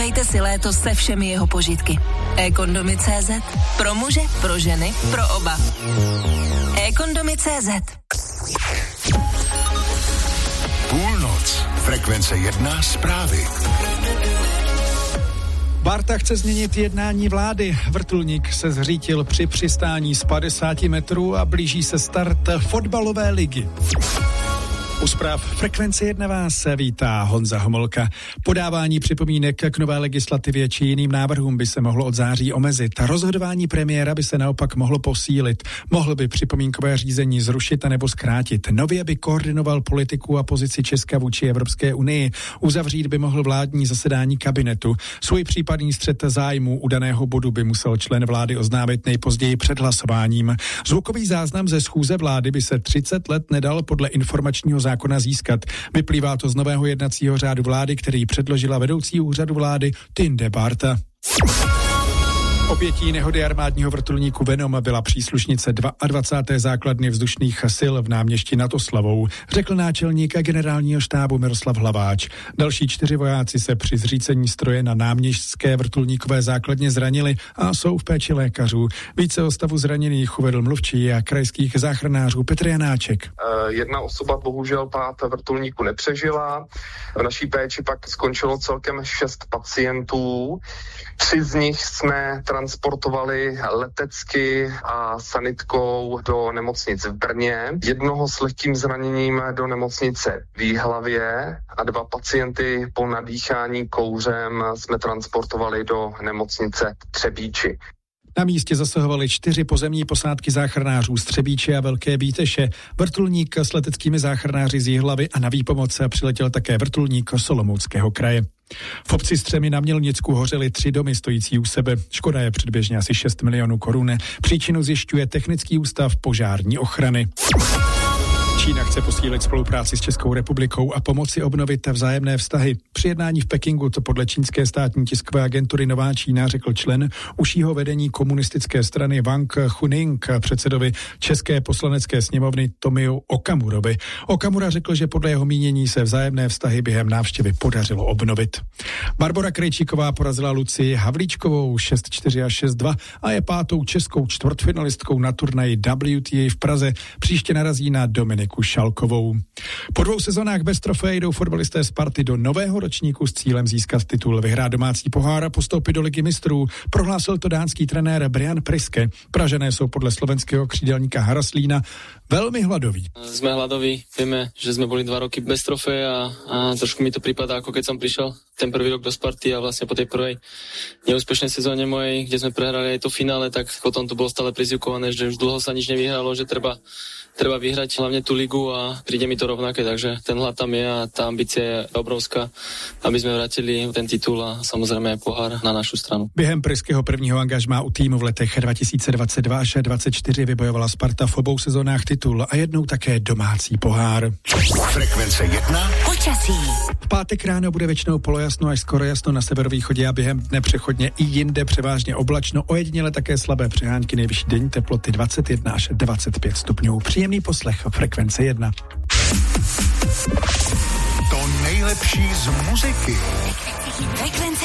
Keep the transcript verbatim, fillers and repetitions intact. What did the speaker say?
Užívejte si léto se všemi jeho požitky. e-kondomy tečka cé zet. Pro muže, pro ženy, pro oba. e-kondomy tečka cé zet. Půlnoc. Frekvence jedna zprávy. Bárta chce změnit jednání vlády. Vrtulník se zřítil při přistání z padesáti metrů a blíží se start fotbalové ligy. U zpráv Frekvence jedna vás vítá Honza Homolka. Podávání připomínek k nové legislativě či jiným návrhům by se mohlo od září omezit. Rozhodování premiéra by se naopak mohlo posílit. Mohl by připomínkové řízení zrušit anebo zkrátit. Nově by koordinoval politiku a pozici Česka vůči Evropské unii. Uzavřít by mohl vládní zasedání kabinetu. Svůj případný střet zájmů u daného bodu by musel člen vlády oznámit nejpozději před hlasováním. Zvukový záznam ze schůze vlády by se třicet let nedal podle informačního zákona zákona získat. Vyplývá to z nového jednacího řádu vlády, který předložila vedoucí úřadu vlády Tinde Bárta. Obětí nehody armádního vrtulníku Venom byla příslušnice dvacáté druhé základny vzdušných sil v Náměšti nad Oslavou, řekl náčelník generálního štábu Miroslav Hlaváč. Další čtyři vojáci se při zřícení stroje na náměstské vrtulníkové základně zranili a jsou v péči lékařů. Více o stavu zraněných uvedl mluvčí a krajských záchranářů Petr Janáček. Jedna osoba bohužel pád vrtulníku nepřežila. V naší péči pak skončilo celkem šest pacientů. Tři z nich jsme transportovali letecky a sanitkou do nemocnice v Brně, jednoho s lehkým zraněním do nemocnice v Jihlavě a dva pacienty po nadýchání kouřem jsme transportovali do nemocnice v Třebíči. Na místě zasahovaly čtyři pozemní posádky záchranářů z Třebíče a Velké Bíteše, vrtulník s leteckými záchranáři z Jihlavy a na výpomoc přiletěl také vrtulník z Olomouckého kraje. V obci Střemy na Mělnicku hořely tři domy stojící u sebe. Škoda je předběžně asi šest milionů korun. Příčinu zjišťuje Technický ústav požární ochrany. Čína chce posílit spolupráci s Českou republikou a pomoci obnovit vzájemné vztahy. Při jednání v Pekingu to podle čínské státní tiskové agentury Nová Čína řekl člen užšího vedení komunistické strany Wang Chuning předsedovi České poslanecké sněmovny Tomiu Okamurovi. Okamura řekl, že podle jeho mínění se vzájemné vztahy během návštěvy podařilo obnovit. Barbora Krejčíková porazila Lucii Havlíčkovou šest čtyři a šest dva a je pátou českou čtvrtfinalistkou na turnaji W T A v Praze. Příště narazí na Dominiku Šalkovou. Po dvou sezónách bez trofeje jdou fotbalisté Sparty do nového ročníku s cílem získat titul, vyhrát domácí pohár a postoupit do Ligy mistrů. Prohlásil to dánský trenér Brian Priske. Pražané jsou podle slovenského křídelníka Haraslína velmi hladoví. Sme hladoví, vieme, že sme boli dva roky bez trofeje a, a trošku mi to prípada, ako keď som prišiel ten prvý rok do Sparty a vlastne po tej prvej neúspešnej sezóne mojej, kde sme prehrali aj to finále, tak potom to bolo stále prizvukované, že už dlho sa nič nevyhralo, že treba Treba vyhrať hlavne tú ligu a príde mi to rovnaké, takže ten hlad tam je a tá ambícia je obrovská, aby sme vrátili ten titul a samozrejme aj pohár na našu stranu. Během Priského prvního angažmá u týmu v letech dva tisíce dvacet dva až dvacet čtyři vybojovala Sparta v obou sezónách titul a jednou také domácí pohár. Frekvence jedna. Počasí. V pátek ráno bude většinou polojasno až skoro jasno na severovýchodě a během dne přechodně i jinde převážně oblačno, ojediněle také slabé přehánky, nejvyšší denní teploty dvacet jedna až dvacet pět stupňů. Příjemný poslech Frekvence jedna. To nejlepší z muziky. Frekvence